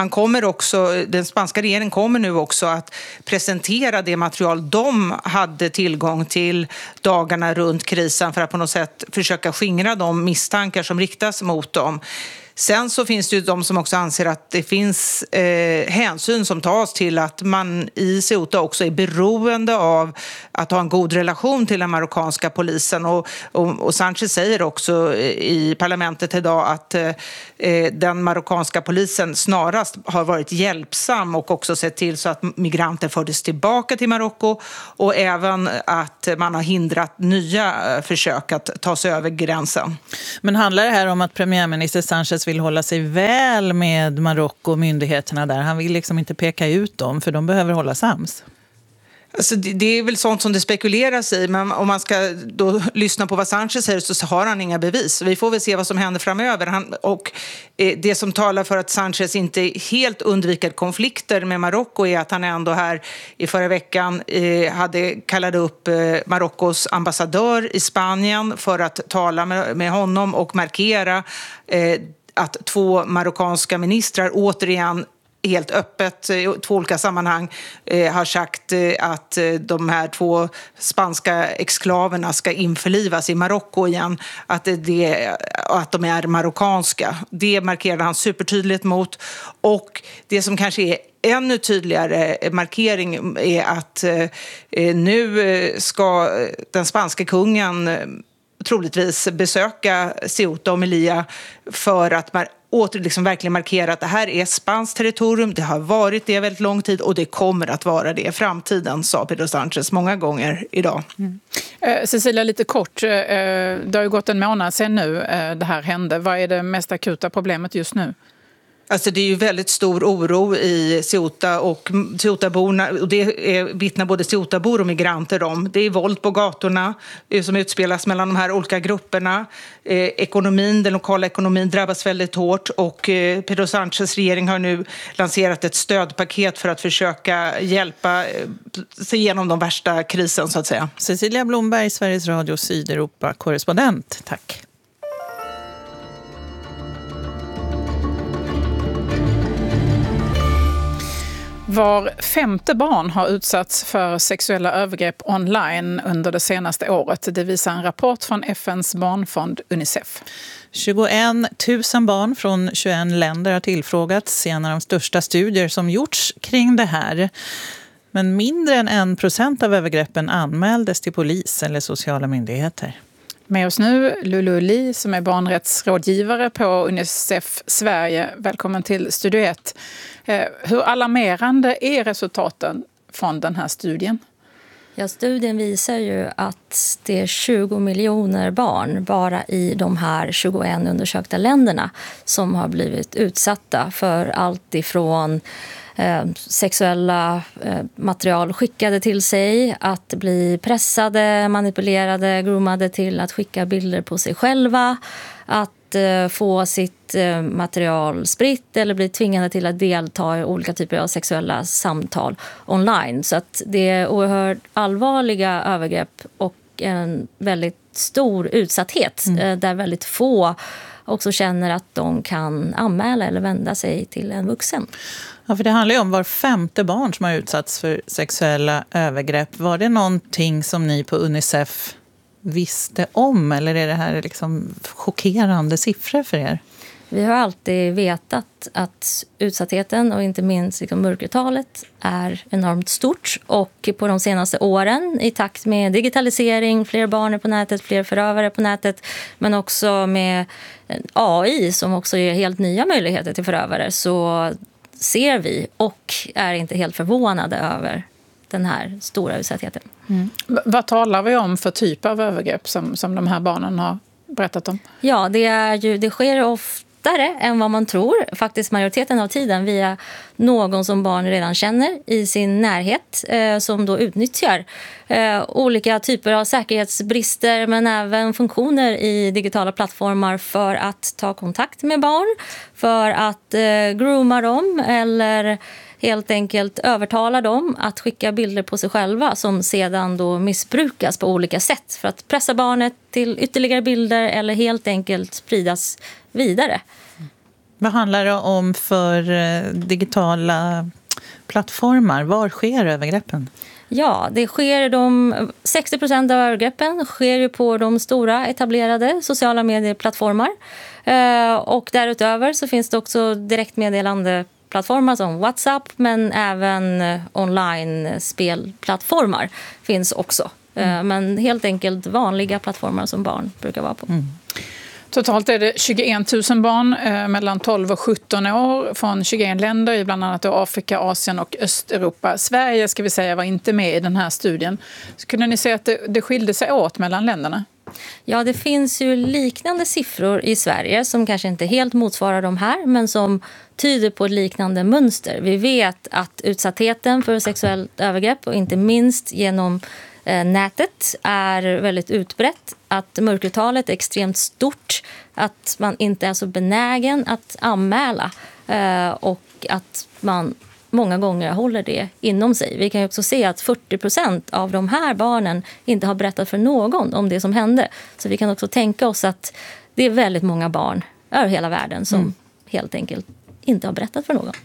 Den spanska regeringen kommer nu också att presentera det material de hade tillgång till dagarna runt krisen för att på något sätt försöka skingra de misstankar som riktas mot dem. Sen så finns det ju de som också anser att det finns hänsyn som tas till att man i Ceuta också är beroende av att ha en god relation till den marockanska polisen. Och Sánchez säger också i parlamentet idag att den marockanska polisen snarast har varit hjälpsam och också sett till så att migranter fördes tillbaka till Marocko och även att man har hindrat nya försök att ta sig över gränsen. Men handlar det här om att premiärminister Sánchez vill hålla sig väl med Marocko och myndigheterna där? Han vill liksom inte peka ut dem för de behöver hålla sams. Alltså det är väl sånt som det spekuleras i, men om man ska då lyssna på vad Sánchez säger så har han inga bevis. Vi får väl se vad som händer framöver. Det som talar för att Sánchez inte helt undviker konflikter med Marocko är att han ändå här i förra veckan kallade upp Marockos ambassadör i Spanien för att tala med honom och markera att 2 marockanska ministrar återigen helt öppet i 2 olika sammanhang har sagt att de här 2 spanska exklaverna ska införlivas i Marocko igen, att de är marockanska. Det markerade han supertydligt mot. Och det som kanske är ännu tydligare markering är att nu ska den spanska kungen troligtvis besöka Ceuta och Melilla för att verkligen markera att det här är spanskt territorium, det har varit det väldigt lång tid och det kommer att vara det i framtiden, sa Pedro Sánchez många gånger idag. Mm. Cecilia, lite kort, det har ju gått en månad sedan nu det här hände. Vad är det mest akuta problemet just nu? Alltså det är ju väldigt stor oro i Ceuta och Ceutaborna, och det vittnar både Ceutabor och migranter om. Det är våld på gatorna som utspelas mellan de här olika grupperna. Den lokala ekonomin drabbas väldigt hårt och Pedro Sánchez regering har nu lanserat ett stödpaket för att försöka hjälpa sig igenom de värsta krisen så att säga. Cecilia Blomberg, Sveriges Radio Sydeuropa-korrespondent. Tack. Var 5:e barn har utsatts för sexuella övergrepp online under det senaste året. Det visar en rapport från FNs barnfond Unicef. 21 000 barn från 21 länder har tillfrågats i en av de största studier som gjorts kring det här. Men mindre än 1% av övergreppen anmäldes till polis eller sociala myndigheter. Med oss nu Lulu Li som är barnrättsrådgivare på Unicef Sverige. Välkommen till Studio 1. Hur alarmerande är resultaten från den här studien? Ja, studien visar ju att det är 20 miljoner barn bara i de här 21 undersökta länderna som har blivit utsatta för allt ifrån sexuella material skickade till sig, att bli pressade, manipulerade, groomade till att skicka bilder på sig själva, att få sitt material spritt eller bli tvingade till att delta i olika typer av sexuella samtal online. Så att det är oerhört allvarliga övergrepp och en väldigt stor utsatthet där väldigt få också känner att de kan anmäla eller vända sig till en vuxen. Ja, för det handlar ju om var 5:e barn som har utsatts för sexuella övergrepp. Var det någonting som ni på Unicef visste om, eller är det här liksom chockerande siffror för er? Vi har alltid vetat att utsattheten och inte minst liksom mörkertalet är enormt stort, och på de senaste åren i takt med digitalisering, fler barn är på nätet, fler förövare på nätet, men också med AI som också ger helt nya möjligheter till förövare, så ser vi och är inte helt förvånade över den här stora utsattheten. Mm. Vad talar vi om för typ av övergrepp som de här barnen har berättat om? Ja, det sker lättare än vad man tror, faktiskt majoriteten av tiden, via någon som barn redan känner i sin närhet, som då utnyttjar olika typer av säkerhetsbrister men även funktioner i digitala plattformar för att ta kontakt med barn, för att grooma dem eller helt enkelt övertala dem att skicka bilder på sig själva som sedan då missbrukas på olika sätt för att pressa barnet till ytterligare bilder eller helt enkelt spridas vidare. Vad handlar det om för digitala plattformar? Var sker övergreppen? Ja, det sker 60% av övergreppen sker ju på de stora etablerade sociala medieplattformar. Och därutöver så finns det också direktmeddelande plattformar som WhatsApp, men även online-spelplattformar finns också. Men helt enkelt vanliga plattformar som barn brukar vara på. Totalt är det 21 000 barn mellan 12 och 17 år från 21 länder i bland annat Afrika, Asien och Östeuropa. Sverige, ska vi säga, var inte med i den här studien. Så kunde ni se att det skilde sig åt mellan länderna? Ja, det finns ju liknande siffror i Sverige som kanske inte helt motsvarar de här, men som tyder på ett liknande mönster. Vi vet att utsattheten för sexuellt övergrepp, och inte minst genom nätet, är väldigt utbrett. Att mörkertalet är extremt stort, att man inte är så benägen att anmäla och att man många gånger håller det inom sig. Vi kan ju också se att 40% av de här barnen inte har berättat för någon om det som hände. Så vi kan också tänka oss att det är väldigt många barn över hela världen som helt enkelt inte har berättat för någon.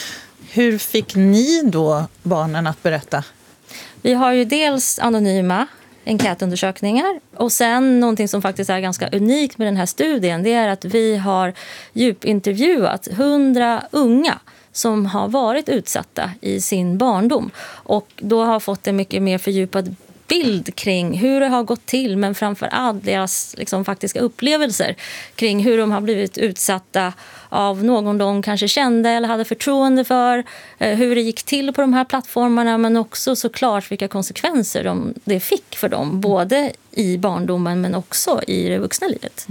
Hur fick ni då barnen att berätta? Vi har ju dels anonyma enkätundersökningar, och sen någonting som faktiskt är ganska unikt med den här studien, det är att vi har djupintervjuat 100 unga som har varit utsatta i sin barndom, och då har fått en mycket mer fördjupad bild kring hur det har gått till, men framför allt deras faktiska upplevelser kring hur de har blivit utsatta av någon de kanske kände eller hade förtroende för, hur det gick till på de här plattformarna, men också såklart vilka konsekvenser det fick för dem, både i barndomen men också i det vuxna livet.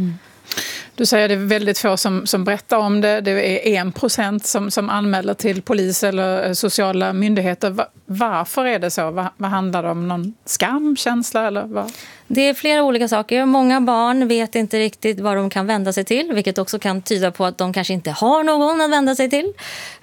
Du säger att det är väldigt få som berättar om det. Det är 1% som anmäler till polis eller sociala myndigheter. Varför är det så? Vad handlar det om? Någon skamkänsla? Eller vad? Det är flera olika saker. Många barn vet inte riktigt vad de kan vända sig till, vilket också kan tyda på att de kanske inte har någon att vända sig till.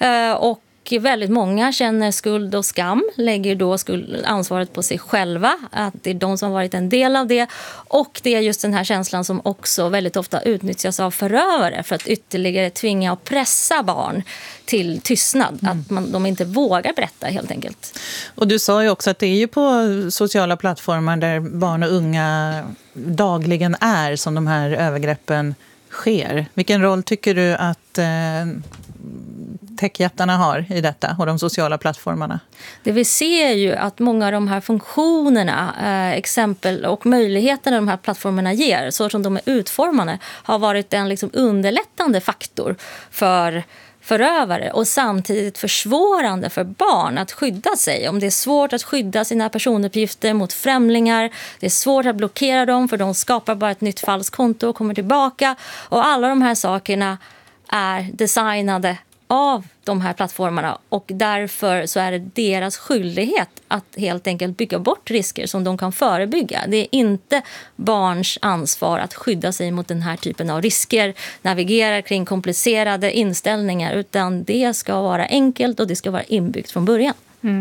Och väldigt många känner skuld och skam, lägger då ansvaret på sig själva, att det är de som har varit en del av det. Och det är just den här känslan som också väldigt ofta utnyttjas av förövare för att ytterligare tvinga och pressa barn till tystnad. Att de inte vågar berätta helt enkelt. Och du sa ju också att det är ju på sociala plattformar där barn och unga dagligen är som de här övergreppen sker. Vilken roll tycker du att techjättarna har i detta och de sociala plattformarna? Det vi ser ju att många av de här funktionerna, exempel och möjligheterna de här plattformarna ger, så som de är utformade, har varit en underlättande faktor för förövare och samtidigt försvårande för barn att skydda sig. Om det är svårt att skydda sina personuppgifter mot främlingar, det är svårt att blockera dem för de skapar bara ett nytt falskt konto och kommer tillbaka. Och alla de här sakerna är designade av de här plattformarna, och därför så är det deras skyldighet att helt enkelt bygga bort risker som de kan förebygga. Det är inte barns ansvar att skydda sig mot den här typen av risker, navigera kring komplicerade inställningar, utan det ska vara enkelt och det ska vara inbyggt från början.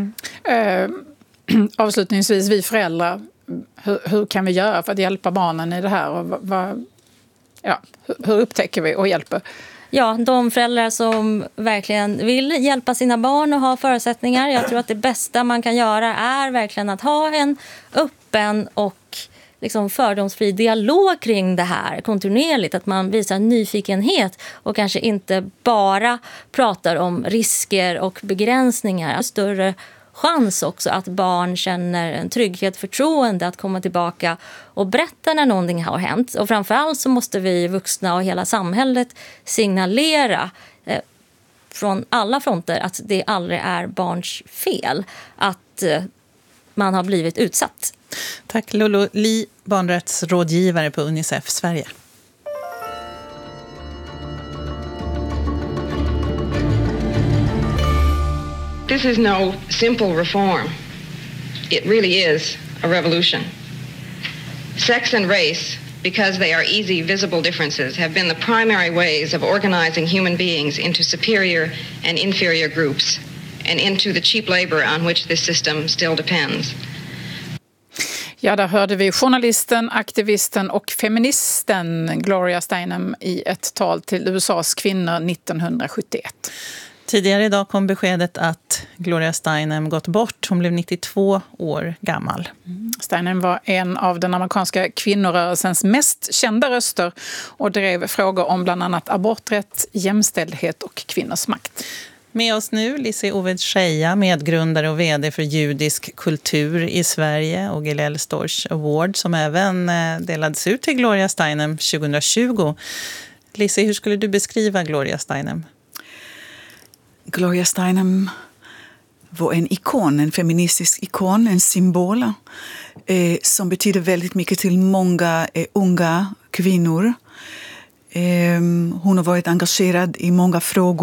Avslutningsvis, vi föräldrar, hur kan vi göra för att hjälpa barnen i det här? Och hur upptäcker vi och hjälper? Ja, de föräldrar som verkligen vill hjälpa sina barn och ha förutsättningar. Jag tror att det bästa man kan göra är verkligen att ha en öppen och fördomsfri dialog kring det här kontinuerligt. Att man visar nyfikenhet och kanske inte bara pratar om risker och begränsningar. Större chans också att barn känner en trygghet, förtroende att komma tillbaka och berätta när någonting har hänt. Och framförallt så måste vi vuxna och hela samhället signalera från alla fronter att det aldrig är barns fel att man har blivit utsatt. Tack Lolo Li, barnrättsrådgivare på UNICEF Sverige. This is no simple reform. It really is a revolution. Sex and race, because they are easy, visible differences, have been the primary ways of organizing human beings into superior and inferior groups and into the cheap labor on which this system still depends. Ja, där hörde vi journalisten, aktivisten och feministen Gloria Steinem i ett tal till USAs kvinnor 1971. Tidigare idag kom beskedet att Gloria Steinem gått bort. Hon blev 92 år gammal. Steinem var en av den amerikanska kvinnorörelsens mest kända röster och drev frågor om bland annat aborträtt, jämställdhet och kvinnors makt. Med oss nu Lizzie Oved-Scheja, medgrundare och vd för judisk kultur i Sverige och Gillel Storch Award som även delades ut till Gloria Steinem 2020. Lizzie, hur skulle du beskriva Gloria Steinem? Gloria Steinem var en ikon, en feministisk ikon, en symbol som betyder väldigt mycket till många unga kvinnor. Hon har varit engagerad i många frågor.